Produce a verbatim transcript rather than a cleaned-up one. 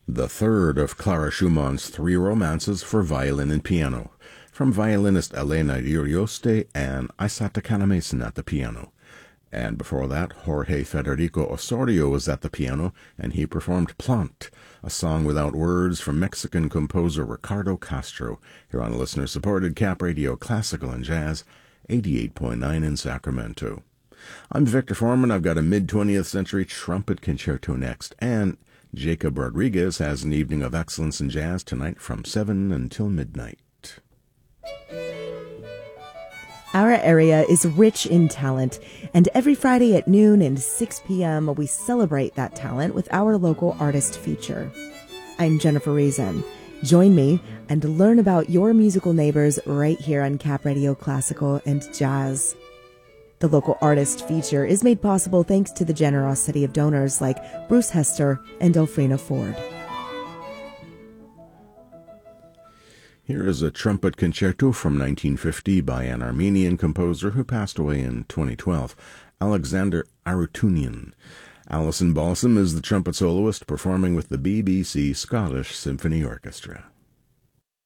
The third of Clara Schumann's three romances for violin and piano, from violinist Elena Urioste and Isata Canamason at the piano. And before that, Jorge Federico Osorio was at the piano, and he performed Plant, a song without words from Mexican composer Ricardo Castro, here on listener-supported Cap Radio Classical and Jazz, eighty-eight point nine in Sacramento. I'm Victor Foreman. I've got a mid-twentieth century trumpet concerto next, and Jacob Rodriguez has an evening of excellence in jazz tonight from seven until midnight. Our area is rich in talent, and every Friday at noon and six p.m. we celebrate that talent with our local artist feature. I'm Jennifer Reason. Join me and learn about your musical neighbors right here on Cap Radio Classical and Jazz. The local artist feature is made possible thanks to the generosity of donors like Bruce Hester and Elfrina Ford. Here is a trumpet concerto from nineteen fifty by an Armenian composer who passed away in twenty twelve, Alexander Arutunian. Alison Balsam is the trumpet soloist performing with the B B C Scottish Symphony Orchestra.